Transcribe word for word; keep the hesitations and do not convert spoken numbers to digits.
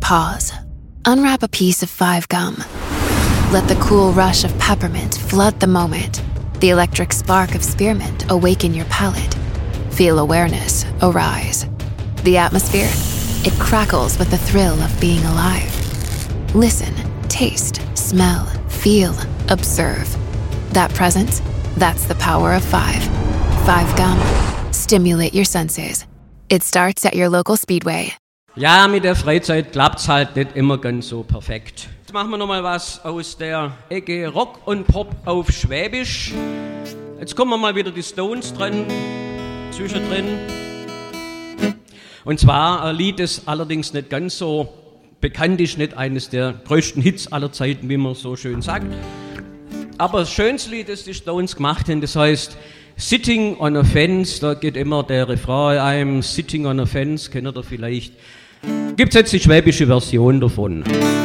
Pause. Unwrap a piece of five gum. Let the cool rush of peppermint flood the moment. The electric spark of spearmint awaken your palate. Feel awareness arise. The atmosphere, it crackles with the thrill of being alive. Listen, taste, smell, feel, observe. That presence, that's the power of five. Five gum. Stimulate your senses. It starts at your local Speedway. Ja, mit der Freizeit klappt's halt nicht immer ganz so perfekt. Jetzt machen wir nochmal was aus der Ecke Rock und Pop auf Schwäbisch. Jetzt kommen wir mal wieder die Stones dran, zwischendrin. Und zwar ein Lied, das allerdings nicht ganz so bekannt ist, nicht eines der größten Hits aller Zeiten, wie man so schön sagt. Aber das schönste Lied, das die Stones gemacht haben, das heißt Sitting on a Fence, da geht immer der Refrain, I'm sitting on a fence, kennt ihr vielleicht. Gibt's jetzt die schwäbische Version davon.